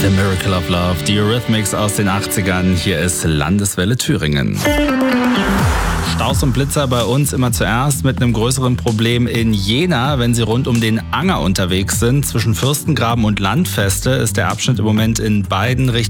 The Miracle of Love, die Eurythmics aus den 80ern. Hier ist Landeswelle Thüringen. Staus und Blitzer bei uns immer zuerst, mit einem größeren Problem in Jena. Wenn Sie rund um den Anger unterwegs sind, zwischen Fürstengraben und Landfeste, ist der Abschnitt im Moment in beiden Richtungen